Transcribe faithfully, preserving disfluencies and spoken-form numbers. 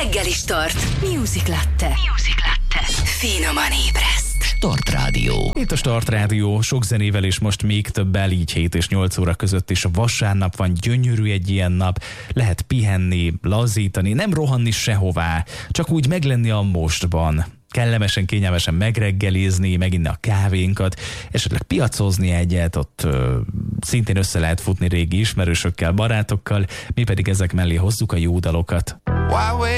Reggeli Start. Music Latte. Music Latte. Finoman ébreszt. Start Rádió. Itt a Start Rádió, sok zenével és most még többel, így hét és nyolc óra között is. Vasárnap van, gyönyörű egy ilyen nap, lehet pihenni, lazítani, nem rohanni sehová, csak úgy meglenni a mostban. Kellemesen, kényelmesen megreggelizni, meginni a kávénkat, esetleg piacozni egyet, ott ö, szintén össze lehet futni régi ismerősökkel, barátokkal, mi pedig ezek mellé hozzuk a jó dalokat.